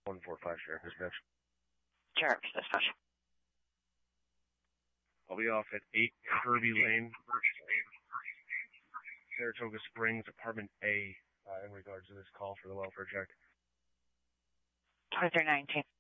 145 Sheriff Dispatch. Sheriff Dispatch. I'll be off at 8 Kirby Lane, Saratoga Springs, Apartment A, in regards to this call for the welfare check. 2319.